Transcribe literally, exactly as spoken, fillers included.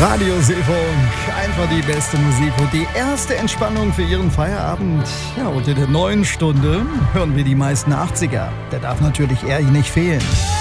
Radio Silfunk, einfach die beste Musik und die erste Entspannung für Ihren Feierabend. Ja, und in der neuen Stunde hören wir die meisten achtziger. Der darf natürlich eher nicht fehlen.